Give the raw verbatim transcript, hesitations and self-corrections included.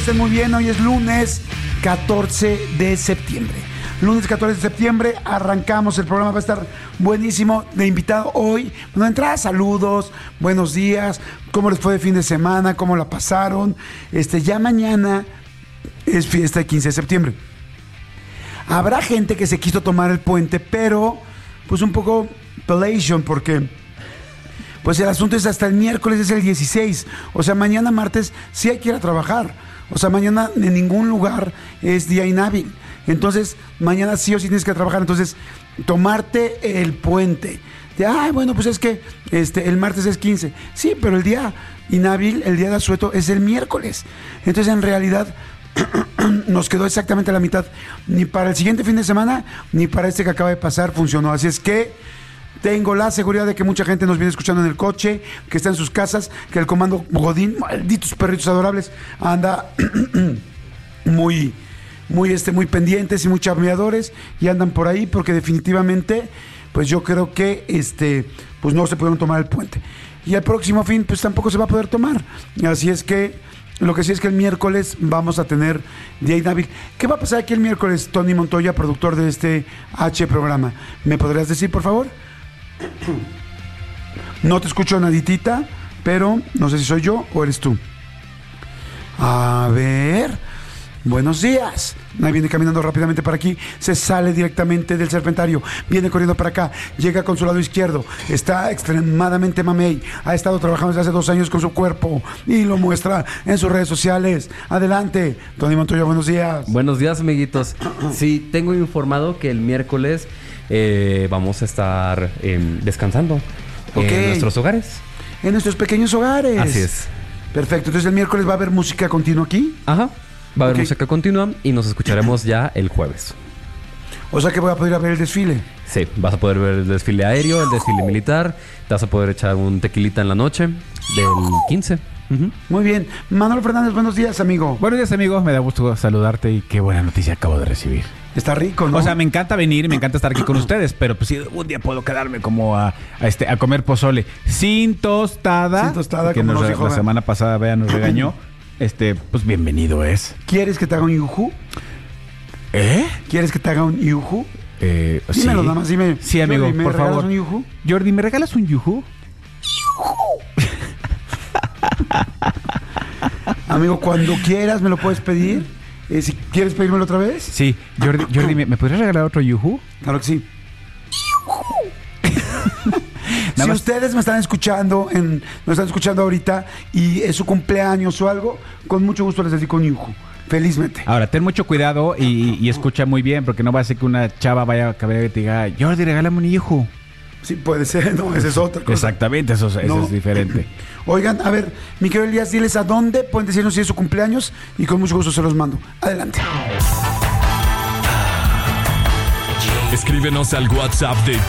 Estén muy bien, hoy es lunes catorce de septiembre. Lunes catorce de septiembre, arrancamos, el programa va a estar buenísimo. De invitado hoy, bueno, entrada, saludos, buenos días, cómo les fue de fin de semana, cómo la pasaron. Este, ya mañana es fiesta de quince de septiembre. Habrá gente que se quiso tomar el puente, pero pues un poco pelation, porque pues el asunto es hasta el miércoles, es el dieciséis. O sea, mañana martes sí hay que ir a trabajar. O sea, mañana en ningún lugar es día inhábil. Entonces, mañana sí o sí tienes que trabajar. Entonces, tomarte el puente. De, ay, bueno, pues es que este, el martes es quince. Sí, pero el día inhábil, el día de asueto, es el miércoles. Entonces, en realidad, nos quedó exactamente la mitad. Ni para el siguiente fin de semana, ni para este que acaba de pasar funcionó. Así es que tengo la seguridad de que mucha gente nos viene escuchando en el coche, que está en sus casas, que el comando Godín, malditos perritos adorables, anda muy, muy, este, muy pendientes y muy chambeadores y andan por ahí porque definitivamente, pues yo creo que este, pues no se pudieron tomar el puente. Y el próximo fin, pues tampoco se va a poder tomar. Así es que lo que sí es que el miércoles vamos a tener día inhábil. ¿Qué va a pasar aquí el miércoles, Tony Montoya, productor de este H programa? ¿Me podrías decir, por favor? No te escucho naditita, pero no sé si soy yo o eres tú. A ver, buenos días. Ahí viene caminando rápidamente para aquí, se sale directamente del Serpentario, viene corriendo para acá, llega con su lado izquierdo, está extremadamente mamey, ha estado trabajando desde hace dos años con su cuerpo y lo muestra en sus redes sociales. Adelante, Tony Montoya, buenos días. Buenos días, amiguitos. Sí, tengo informado que el miércoles eh, vamos a estar eh, descansando okay. en nuestros hogares. En nuestros pequeños hogares. Así es. Perfecto, entonces el miércoles va a haber música continua aquí. Ajá. Va a haber okay. música continua y nos escucharemos ya el jueves. O sea que voy a poder ir a ver el desfile. Sí, vas a poder ver el desfile aéreo, el desfile militar. Te vas a poder echar un tequilita en la noche del quince. Uh-huh. Muy bien. Manolo Fernández, buenos días, amigo. Buenos días, amigo. Me da gusto saludarte y qué buena noticia acabo de recibir. Está rico, ¿no? O sea, me encanta venir, me encanta estar aquí con ustedes, pero pues si un día puedo quedarme como a, a este a comer pozole sin tostada. Sin tostada, que como nos, nos dijo la semana pasada Bea nos regañó. Este, pues bienvenido es. ¿Quieres que te haga un yujú? ¿Eh? ¿Quieres que te haga un yujú? Eh, Dímelo sí. nada más, dime. Sí, amigo, Jordi, ¿me por regalas favor. un yujú? Jordi, ¿me regalas un yujú? Amigo, cuando quieras me lo puedes pedir. Eh, si quieres pedírmelo otra vez. Sí, Jordi, Jordi ¿me, ¿me podrías regalar otro yujú? Claro que sí. Si más... ustedes me están escuchando, en, me están escuchando ahorita y es su cumpleaños o algo, con mucho gusto les dedico un yujú. Felizmente. Ahora, ten mucho cuidado y, y escucha muy bien, porque no va a ser que una chava vaya a caber y te diga, Jordi, regálame un yujú. Sí, puede ser, no, esa es otra cosa. Exactamente, eso, eso no. es diferente. Oigan, a ver, mi querido Elías, diles a dónde pueden decirnos si es su cumpleaños y con mucho gusto se los mando. Adelante. Escríbenos al WhatsApp de